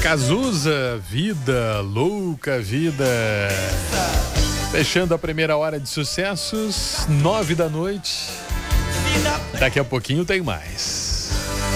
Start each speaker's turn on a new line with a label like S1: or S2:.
S1: Cazuza, Vida, Louca Vida. Fechando a primeira hora de sucessos, 9 da noite. Daqui a pouquinho tem mais.